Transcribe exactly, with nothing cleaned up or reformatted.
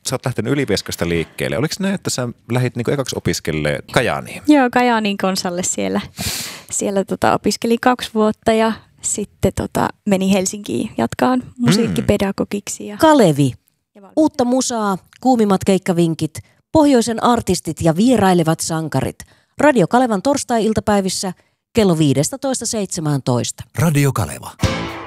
sä oot lähtenyt Ylivieskasta liikkeelle. Oliko näin, että sä lähdit niin ekaksi opiskelemaan Kajaaniin? Joo, Kajaanin konsalle siellä, siellä tota, opiskelin kaksi vuotta ja sitten tota, meni Helsinkiin jatkaan musiikkipedagogiksi. Ja... Kalevi, uutta musaa, kuumimmat keikkavinkit, pohjoisen artistit ja vierailevat sankarit. Radio Kalevan torstai-iltapäivissä kello viisitoista seitsemäntoista. Radio Kaleva.